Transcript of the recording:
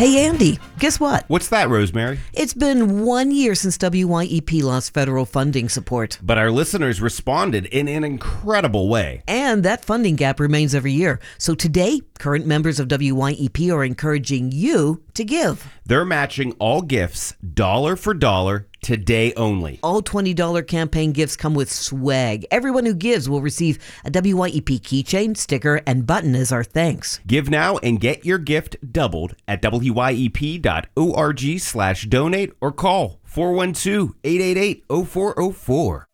Hey, Andy, guess what? What's that, Rosemary? It's been 1 year since WYEP lost federal funding support. But our listeners responded in an incredible way. And that funding gap remains every year. So today, current members of WYEP are encouraging you to give. They're matching all gifts, dollar for dollar, today only. All $20 campaign gifts come with swag. Everyone who gives will receive a WYEP keychain, sticker, and button as our thanks. Give now and get your gift doubled at wyep.org/donate or call 412-888-0404.